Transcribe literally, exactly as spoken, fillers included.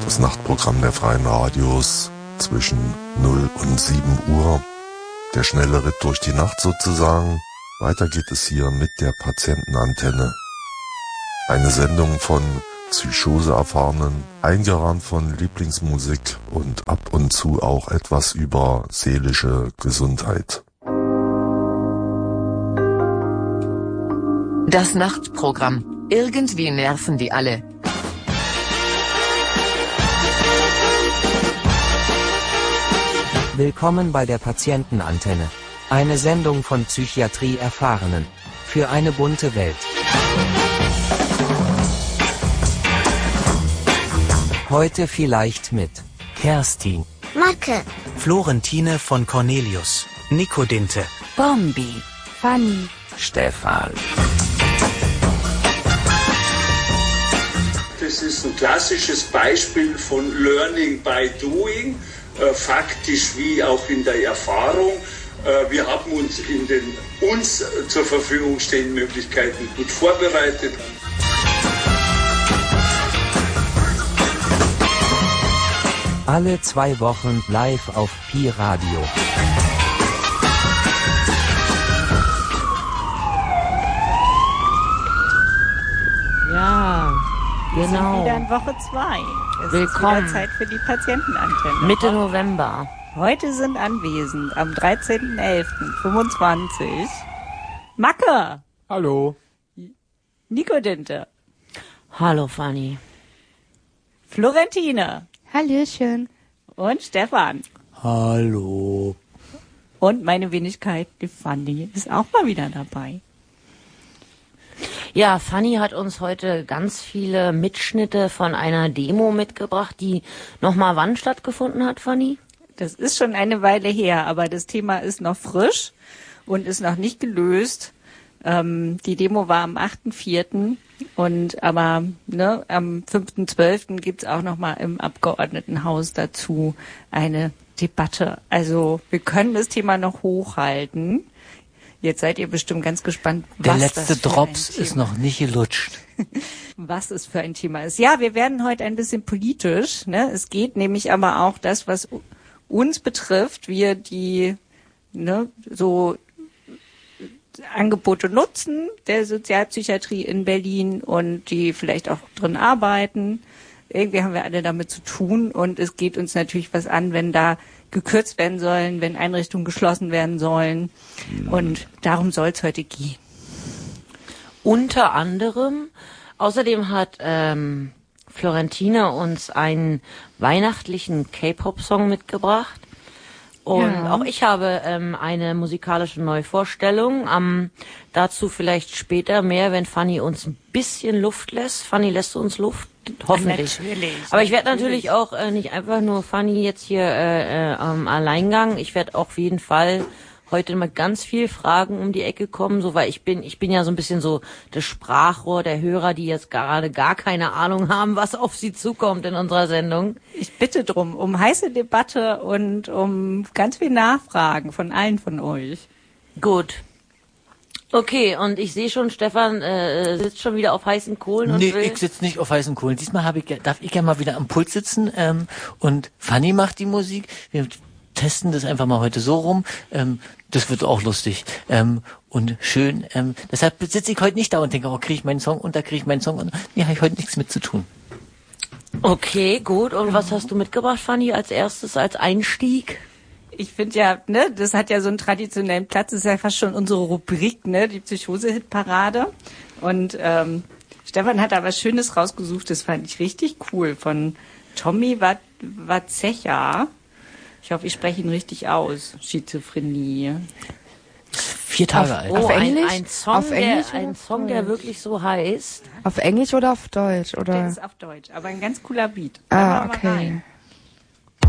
das Nachtprogramm der Freien Radios zwischen null und sieben Uhr. Der schnelle Ritt durch die Nacht sozusagen. Weiter geht es hier mit der Patientenantenne. Eine Sendung von Psychose-Erfahrenen, eingerahmt von Lieblingsmusik und ab und zu auch etwas über seelische Gesundheit. Das Nachtprogramm. Irgendwie nerven die alle. Willkommen bei der Patientenantenne. Eine Sendung von Psychiatrie-Erfahrenen. Für eine bunte Welt. Heute vielleicht mit Kerstin, Macke, Florentine von Cornelius, Nico Dinte, Bombi, Fanny, Stefan. Das ist ein klassisches Beispiel von Learning by Doing, äh, faktisch wie auch in der Erfahrung. Äh, wir haben uns in den uns zur Verfügung stehenden Möglichkeiten gut vorbereitet. Alle zwei Wochen live auf Pi Radio. Ja, Wir genau. sind wieder in Woche zwei. Es Willkommen. ist wieder Zeit für die Patientenantenne. Mitte November. Heute sind anwesend am dreizehnten elften fünfundzwanzig Macke, hallo, Nico Dinte, Hallo Fanny. Florentine Hallöchen. und Stefan. hallo. Und meine Wenigkeit, die Fanny, ist auch mal wieder dabei. Ja, Fanny hat uns heute ganz viele Mitschnitte von einer Demo mitgebracht, die nochmal wann stattgefunden hat, Fanny? Das ist schon eine Weile her, aber das Thema ist noch frisch und ist noch nicht gelöst. Ähm, die Demo war am achten vierten und aber ne, am fünften zwölften gibt's auch noch mal im Abgeordnetenhaus dazu eine Debatte. Also wir können das Thema noch hochhalten. Jetzt seid ihr bestimmt ganz gespannt, Der was letzte das für Drops ein ist Thema- noch nicht gelutscht. was es für ein Thema ist. Ja, wir werden heute ein bisschen politisch. Ne? Es geht nämlich aber auch das, was uns betrifft, wir die ne, so Angebote nutzen der Sozialpsychiatrie in Berlin und die vielleicht auch drin arbeiten. Irgendwie haben wir alle damit zu tun und es geht uns natürlich was an, wenn da gekürzt werden sollen, wenn Einrichtungen geschlossen werden sollen. Und darum soll es heute gehen. Unter anderem, außerdem hat ähm, Florentine uns einen weihnachtlichen K-Pop-Song mitgebracht. Und Ja. auch ich habe ähm, eine musikalische Neuvorstellung. Ähm, dazu vielleicht später mehr, wenn Fanny uns ein bisschen Luft lässt. Fanny, lässt du uns Luft? Hoffentlich. Natürlich. Aber ich werde natürlich auch äh, nicht einfach nur Fanny jetzt hier äh, äh, am Alleingang. Ich werde auf jeden Fall heute mal ganz viel Fragen um die Ecke kommen, so weil ich bin, ich bin ja so ein bisschen so das Sprachrohr der Hörer, die jetzt gerade gar keine Ahnung haben, was auf sie zukommt in unserer Sendung. Ich bitte drum, um heiße Debatte und um ganz viel Nachfragen von allen von euch. Gut. Okay, und ich sehe schon, Stefan äh, sitzt schon wieder auf heißen Kohlen und Nee, will... ich sitze nicht auf heißen Kohlen. Diesmal habe ich, darf ich ja mal wieder am Pult sitzen ähm, und Fanny macht die Musik. Wir testen das einfach mal heute so rum. Ähm, das wird auch lustig ähm, und schön. Ähm, deshalb sitze ich heute nicht da und denke, oh, kriege ich meinen Song und da kriege ich meinen Song und nee, habe ich heute nichts mit zu tun. Okay, gut. Und was hast du mitgebracht, Fanny, als erstes, als Einstieg? Ich finde ja, ne, das hat ja so einen traditionellen Platz, das ist ja fast schon unsere Rubrik, ne, die Psychose-Hitparade. Und ähm, Stefan hat da was Schönes rausgesucht, das fand ich richtig cool, von Tommy Wazecha. Ich hoffe, ich spreche ihn richtig aus. Schizophrenie. Vier Tage alt. Oh, Auf ein, Englisch? ein Song, Auf Englisch der, oder ein auf Song, der Deutsch? wirklich so heißt. Auf Englisch oder auf Deutsch? Der Oder? ist auf Deutsch, aber ein ganz cooler Beat. Ah, Hören wir mal okay. rein.